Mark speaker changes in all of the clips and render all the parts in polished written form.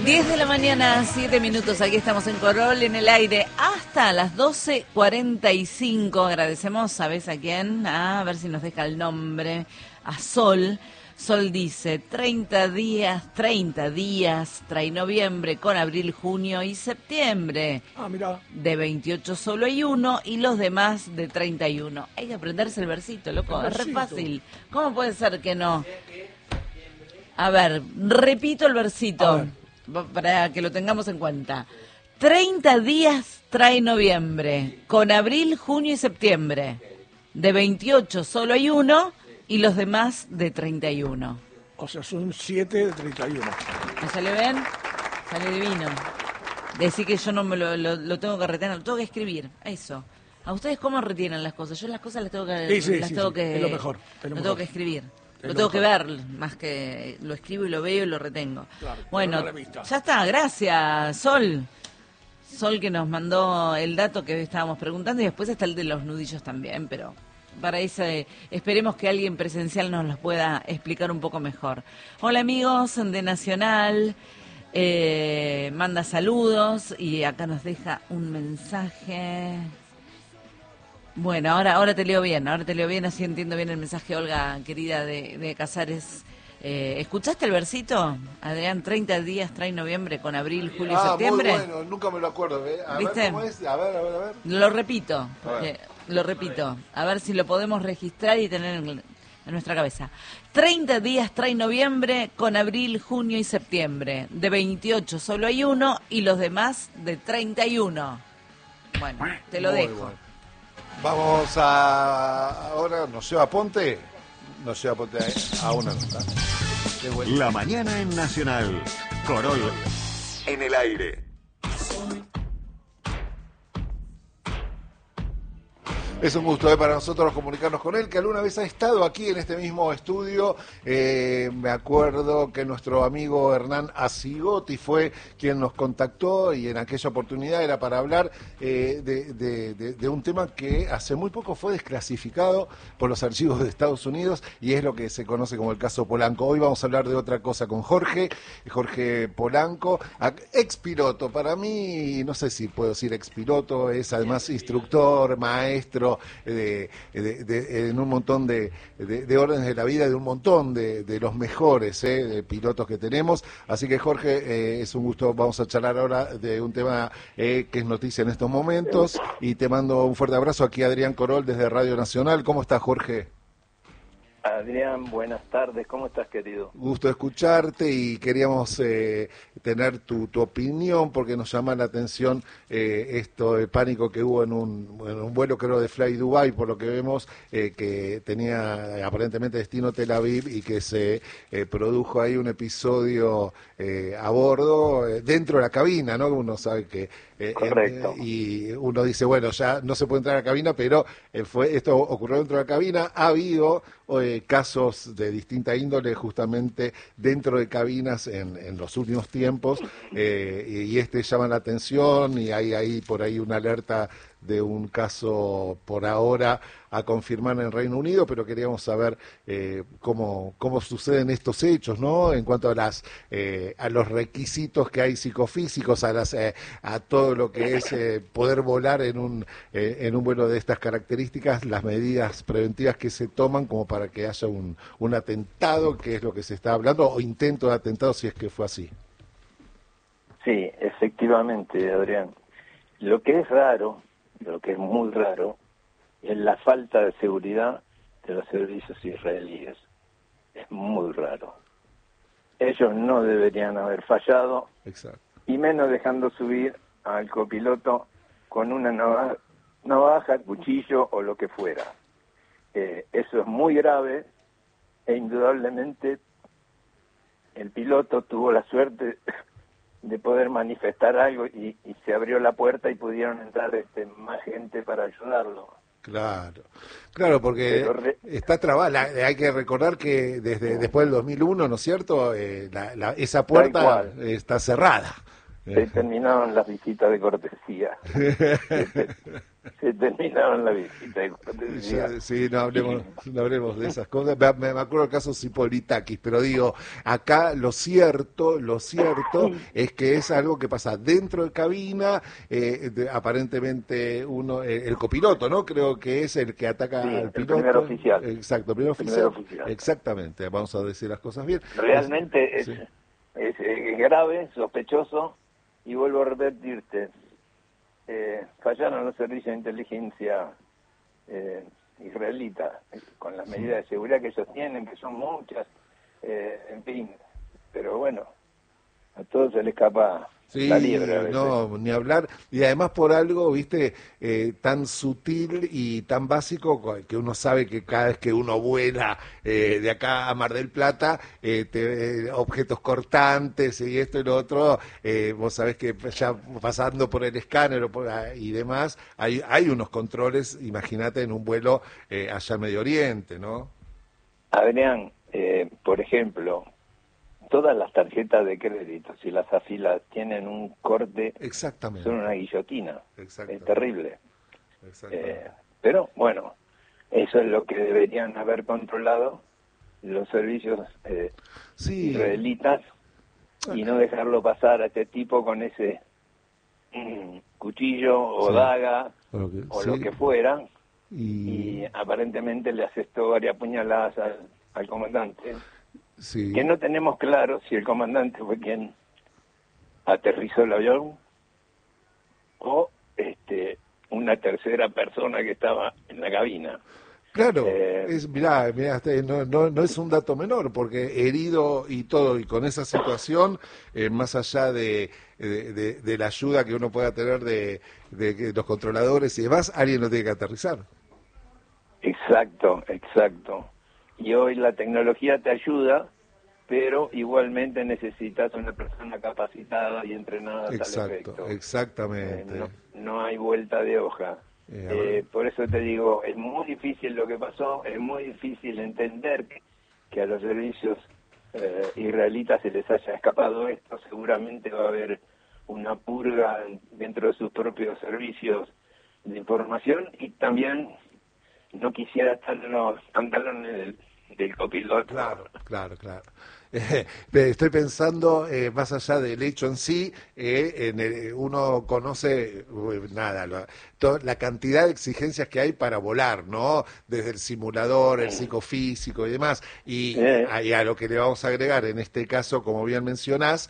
Speaker 1: 10 de la mañana, 7 minutos, aquí estamos en Corol, en el aire, hasta las 12:45. Agradecemos, ¿sabes a quién? A ver si nos deja el nombre, a Sol. Sol dice, 30 días, trae noviembre con abril, junio y septiembre.
Speaker 2: Ah, mira.
Speaker 1: De 28 solo hay uno y los demás de 31. Hay que aprenderse el versito, loco, es re fácil. ¿Cómo puede ser que no? A ver, repito el versito para que lo tengamos en cuenta. 30 días trae noviembre, con abril, junio y septiembre. De 28 solo hay uno y los demás de 31.
Speaker 2: O sea, son 7 de 31.
Speaker 1: ¿Me sale bien? Sale divino. Decir que yo no me lo tengo que retener, lo tengo que escribir. Eso. ¿A ustedes cómo retienen las cosas? Yo las cosas las tengo que...
Speaker 2: Sí,
Speaker 1: que
Speaker 2: es lo mejor.
Speaker 1: tengo que escribir. Lo tengo que ver, más que lo escribo y lo veo y lo retengo.
Speaker 2: Claro,
Speaker 1: bueno, ya está, gracias, Sol. Sol que nos mandó el dato que estábamos preguntando y después está el de los nudillos también, pero para eso esperemos que alguien presencial nos los pueda explicar un poco mejor. Hola amigos de Nacional, manda saludos y acá nos deja un mensaje... Bueno, ahora te leo bien, así entiendo bien el mensaje, Olga, querida de Casares. ¿Escuchaste el versito? Adrián, 30 días trae noviembre con abril, julio y septiembre.
Speaker 3: Muy bueno, nunca me lo acuerdo. A
Speaker 1: ¿Viste?
Speaker 3: ver cómo es, a ver.
Speaker 1: Lo repito, a ver si lo podemos registrar y tener en nuestra cabeza. 30 días trae noviembre con abril, junio y septiembre. De 28 solo hay uno y los demás de 31. Bueno, te lo dejo.
Speaker 3: Bueno. Vamos ahora, nos lleva Ponte a una nota.
Speaker 4: La mañana en Nacional, Corol, en el aire.
Speaker 3: Es un gusto para nosotros comunicarnos con él, que alguna vez ha estado aquí en este mismo estudio. Me acuerdo que nuestro amigo Hernán Asigoti fue quien nos contactó y en aquella oportunidad era para hablar de un tema que hace muy poco fue desclasificado por los archivos de Estados Unidos y es lo que se conoce como el caso Polanco. Hoy vamos a hablar de otra cosa con Jorge Polanco, expiloto. Para mí, no sé si puedo decir expiloto, es además instructor, maestro, en un montón de órdenes de la vida, de un montón de los mejores de pilotos que tenemos. Así que Jorge, es un gusto. Vamos a charlar ahora de un tema que es noticia en estos momentos y te mando un fuerte abrazo. Aquí Adrián Corol desde Radio Nacional. ¿Cómo estás, Jorge?
Speaker 5: Adrián, buenas tardes. ¿Cómo estás, querido?
Speaker 3: Gusto escucharte y queríamos tener tu opinión porque nos llama la atención esto de pánico que hubo en un vuelo, creo, de Fly Dubai, por lo que vemos, que tenía aparentemente destino Tel Aviv y que se produjo ahí un episodio a bordo, dentro de la cabina, ¿no? Uno sabe que...
Speaker 5: Correcto.
Speaker 3: Y uno dice, bueno, ya no se puede entrar a la cabina, pero esto ocurrió dentro de la cabina. Ha habido casos de distinta índole justamente dentro de cabinas en los últimos tiempos y este llama la atención y hay ahí por ahí una alerta de un caso por ahora a confirmar en Reino Unido, pero queríamos saber cómo suceden estos hechos, ¿no? En cuanto a los requisitos que hay psicofísicos, a todo lo que es poder volar en un vuelo de estas características, las medidas preventivas que se toman como para que haya un atentado, que es lo que se está hablando, o intento de atentado, si es que fue así.
Speaker 5: Sí, efectivamente, Adrián. Lo que es raro, lo que es muy raro, es la falta de seguridad de los servicios israelíes. Es muy raro. Ellos no deberían haber fallado.
Speaker 3: Exacto.
Speaker 5: Y menos dejando subir al copiloto con una navaja, cuchillo o lo que fuera. Eso es muy grave e indudablemente el piloto tuvo la suerte de poder manifestar algo y se abrió la puerta y pudieron entrar más gente para ayudarlo.
Speaker 3: Claro, porque está trabada. Hay que recordar que después del 2001, ¿no es cierto? Esa puerta está cerrada.
Speaker 5: Se terminaron las visitas de cortesía. Se terminaron las visitas de cortesía.
Speaker 3: Sí, no hablemos de esas cosas. Me acuerdo del caso Cipolitakis, pero digo, acá lo cierto es que es algo que pasa dentro de cabina, aparentemente el copiloto, ¿no? Creo que es el que ataca al piloto.
Speaker 5: El primer oficial.
Speaker 3: Exacto, el primer oficial. Exactamente, vamos a decir las cosas bien.
Speaker 5: Realmente es grave, sospechoso, y vuelvo a repetirte, fallaron los servicios de inteligencia israelitas con las medidas de seguridad que ellos tienen, que son muchas, en fin, pero bueno, a todos se les escapa la liebre a veces.
Speaker 3: No, ni hablar, y además por algo, viste, tan sutil y tan básico que uno sabe que cada vez que uno vuela de acá a Mar del Plata, objetos cortantes y esto y lo otro, vos sabés que ya pasando por el escáner y demás, hay unos controles, imagínate en un vuelo allá en Medio Oriente, ¿no?
Speaker 5: Adrián, por ejemplo, todas las tarjetas de crédito, si las afilas, tienen un corte,
Speaker 3: exactamente,
Speaker 5: son una guillotina, es terrible. Pero bueno, eso es lo que deberían haber controlado los servicios israelitas, y no dejarlo pasar a este tipo con ese cuchillo o daga o lo que fuera, y aparentemente le asestó varias puñaladas al comandante.
Speaker 3: Sí.
Speaker 5: Que no tenemos claro si el comandante fue quien aterrizó el avión o una tercera persona que estaba en la cabina.
Speaker 3: Claro, mirá, no es un dato menor, porque herido y todo, y con esa situación, más allá de la ayuda que uno pueda tener de los controladores y demás, alguien lo tiene que aterrizar.
Speaker 5: Exacto. Y hoy la tecnología te ayuda, pero igualmente necesitas una persona capacitada y entrenada al efecto.
Speaker 3: Exactamente.
Speaker 5: No hay vuelta de hoja. Por eso te digo, es muy difícil lo que pasó, es muy difícil entender que a los servicios israelitas se les haya escapado esto. Seguramente va a haber una purga dentro de sus propios servicios de información, y también no quisiera estar en los pantalones del copiloto.
Speaker 3: Claro. Estoy pensando, más allá del hecho en sí, uno conoce la cantidad de exigencias que hay para volar, ¿no? Desde el simulador, el psicofísico y demás. Y a lo que le vamos a agregar, en este caso, como bien mencionás,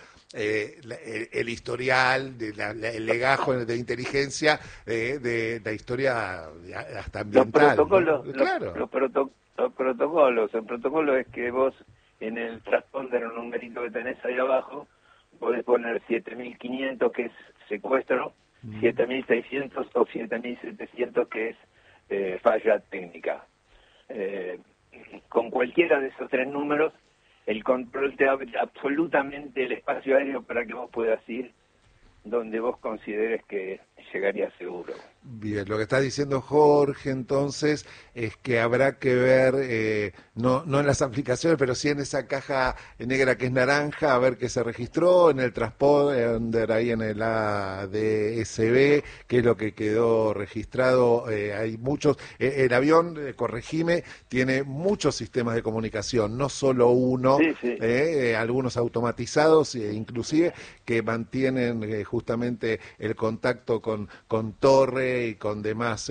Speaker 3: el historial, el legajo de inteligencia, de la historia hasta ambiental.
Speaker 5: Los protocolos. El protocolo es que vos en el transponder, un numerito que tenés ahí abajo, podés poner 7.500, que es secuestro, 7.600 o 7.700, que es falla técnica. Con cualquiera de esos tres números, el control te abre absolutamente el espacio aéreo para que vos puedas ir donde vos consideres que llegaría seguro.
Speaker 3: Bien, lo que está diciendo Jorge entonces es que habrá que ver, no en las aplicaciones, pero sí en esa caja negra que es naranja, a ver qué se registró, en el transponder, ahí en el ADSB, qué es lo que quedó registrado. Hay muchos, el avión, corregime, tiene muchos sistemas de comunicación, no solo uno, algunos automatizados, inclusive, que mantienen justamente el contacto con torre y con demás,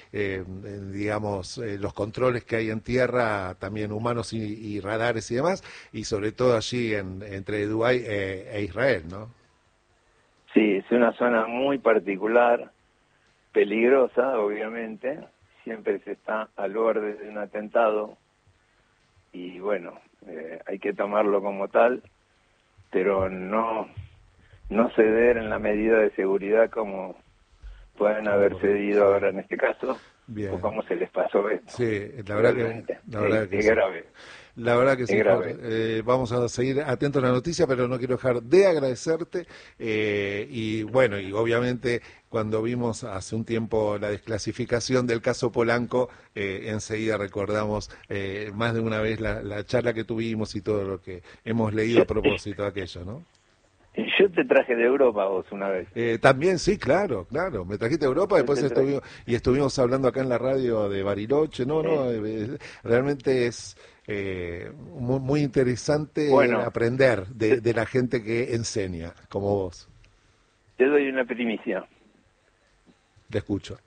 Speaker 3: digamos, los controles que hay en tierra, también humanos y radares y demás, y sobre todo allí entre Dubái e Israel, ¿no?
Speaker 5: Sí, es una zona muy particular, peligrosa, obviamente, siempre se está al borde de un atentado, y bueno, hay que tomarlo como tal, pero no ceder en la medida de seguridad como pueden haber cedido ahora en este caso.
Speaker 3: Bien.
Speaker 5: O cómo se les pasó esto.
Speaker 3: Sí, la verdad que
Speaker 5: es grave.
Speaker 3: La verdad que sí, Jorge. Vamos a seguir atentos a la noticia, pero no quiero dejar de agradecerte. Y bueno, y obviamente cuando vimos hace un tiempo la desclasificación del caso Polanco, enseguida recordamos más de una vez la charla que tuvimos y todo lo que hemos leído a propósito de aquello, ¿no?
Speaker 5: Yo te traje de Europa vos una vez.
Speaker 3: También, sí, claro. Me trajiste a Europa, después estuvimos hablando acá en la radio de Bariloche. Realmente es muy, muy interesante aprender de la gente que enseña, como vos.
Speaker 5: Te doy una primicia.
Speaker 3: Te escucho.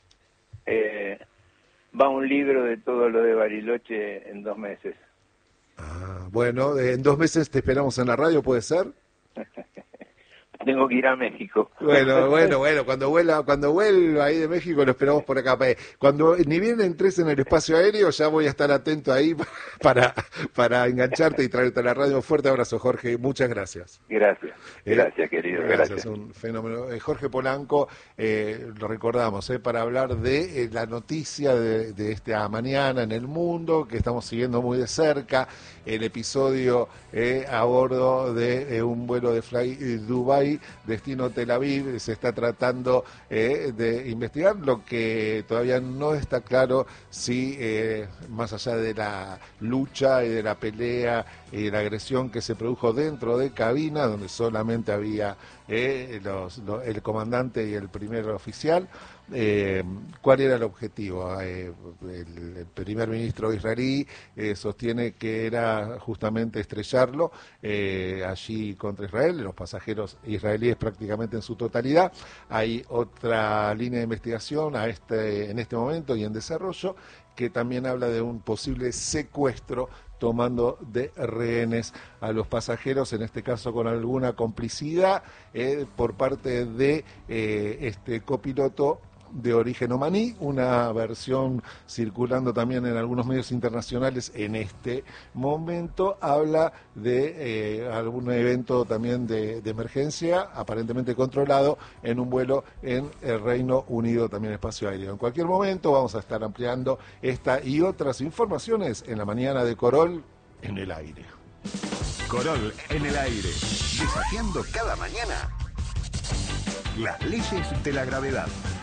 Speaker 5: Va un libro de todo lo de Bariloche en 2 meses.
Speaker 3: Bueno, en 2 meses te esperamos en la radio, ¿puede ser?
Speaker 5: Tengo que ir a México.
Speaker 3: Bueno, cuando vuelva ahí de México lo esperamos por acá. Cuando ni bien entres en el espacio aéreo, ya voy a estar atento ahí para engancharte y traerte a la radio. Un fuerte abrazo, Jorge. Muchas gracias.
Speaker 5: Gracias, querido. Gracias.
Speaker 3: Un fenómeno. Jorge Polanco, lo recordamos, para hablar de la noticia de esta mañana en el mundo, que estamos siguiendo muy de cerca, el episodio a bordo de un vuelo de Fly Dubai destino Tel Aviv. Se está tratando de investigar, lo que todavía no está claro si más allá de la lucha y de la pelea y de la agresión que se produjo dentro de cabina, donde solamente había el comandante y el primer oficial, ¿cuál era el objetivo? El primer ministro israelí sostiene que era justamente estrellarlo allí contra Israel, los pasajeros israelíes prácticamente en su totalidad. Hay otra línea de investigación en este momento y en desarrollo, que también habla de un posible secuestro tomando de rehenes a los pasajeros, en este caso con alguna complicidad por parte de este copiloto de origen omaní, una versión circulando también en algunos medios internacionales en este momento, habla de algún evento también de emergencia, aparentemente controlado en un vuelo en el Reino Unido, también espacio aéreo. En cualquier momento vamos a estar ampliando esta y otras informaciones en la mañana de Corol en el aire.
Speaker 4: Corol en el aire, desafiando cada mañana las leyes de la gravedad.